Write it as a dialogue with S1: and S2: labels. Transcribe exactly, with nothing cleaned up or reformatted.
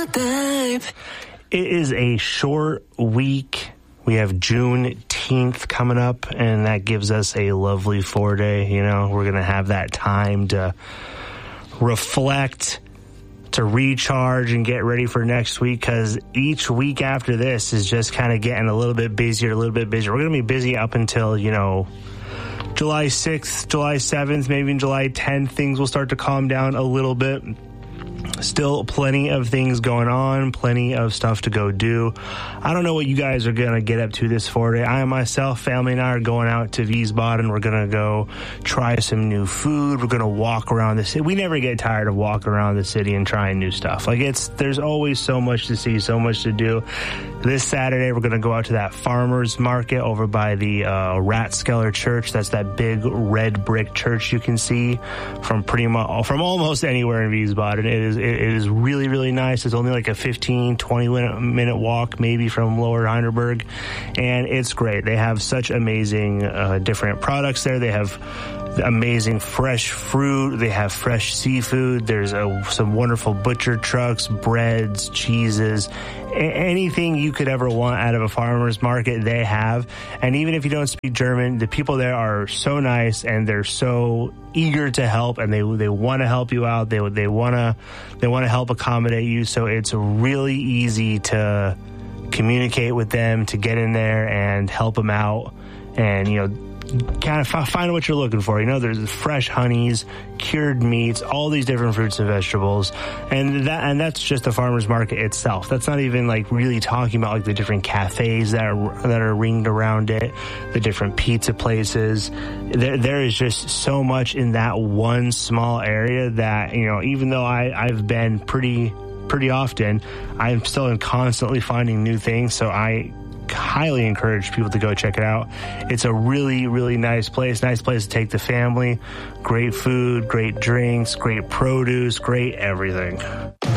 S1: Babe.
S2: It is a short week. We have Juneteenth coming up, and that gives us a lovely four-day. You know, we're going to have that time to reflect, to recharge, and get ready for next week, because each week after this is just kind of getting a little bit busier, a little bit busier. We're going to be busy up until, you know, July sixth, July seventh, maybe even July tenth. Things will start to calm down a little bit. Still plenty of things going on, plenty of stuff to go do. I don't know what you guys are going to get up to this four-day. I myself, family and I are going out to Wiesbaden. We're going to go try some new food. We're going to walk around the city. We never get tired of walking around the city and trying new stuff. Like, it's, there's always so much to see, so much to do. This Saturday, we're going to go out to that farmer's market over by the uh, Rathskeller Church. That's that big red brick church you can see from pretty much, from almost anywhere in Wiesbaden. It is, it, it is really, really nice. It's only like a fifteen, twenty minute walk maybe from Lower Heidelberg, and it's great. They have such amazing uh, different products there. They have amazing fresh fruit. They have fresh seafood. There's a, some wonderful butcher trucks, breads, cheeses, a- anything you could ever want out of a farmer's market, they have. And even if you don't speak German, the people there are so nice, and they're so eager to help, and they they want to help you out. They they want to they want to help accommodate you. So it's really easy to communicate with them, to get in there and help them out, and you know, kind of find what you're looking for. You know, there's fresh honeys, cured meats, all these different fruits and vegetables, and that and that's just the farmer's market itself. That's not even like really talking about like the different cafes that are that are ringed around it, the different pizza places. There there is just so much in that one small area that, you know, even though I I've been pretty pretty often, I'm still constantly finding new things. So I highly encourage people to go check it out. It's a really, really nice place. Nice place to take the family. Great food, great drinks, great produce, great everything.